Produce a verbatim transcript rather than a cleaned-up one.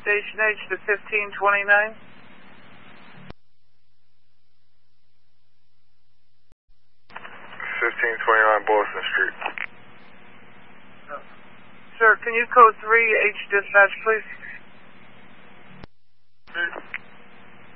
Station H to fifteen twenty-nine. fifteen twenty-nine Boston Street. Sir, can you code three H dispatch, please?